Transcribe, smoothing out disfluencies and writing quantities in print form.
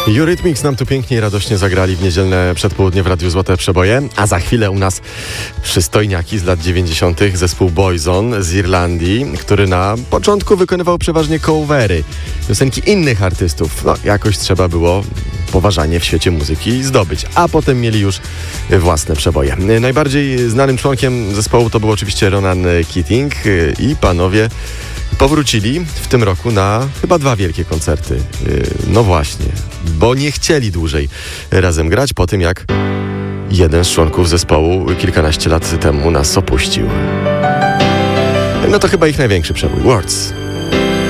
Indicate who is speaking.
Speaker 1: Eurythmics nam tu pięknie i radośnie zagrali w niedzielne przedpołudnie w Radiu Złote Przeboje, a za chwilę u nas przystojniaki z lat 90. zespół Boyzone z Irlandii, który na początku wykonywał przeważnie covery, piosenki innych artystów. No, jakoś trzeba było poważanie w świecie muzyki zdobyć, a potem mieli już własne przeboje. Najbardziej znanym członkiem zespołu to był oczywiście Ronan Keating i panowie powrócili w tym roku na chyba 2 wielkie koncerty. No właśnie, bo nie chcieli dłużej razem grać po tym, jak jeden z członków zespołu kilkanaście lat temu nas opuścił. No to chyba ich największy przebój, Words.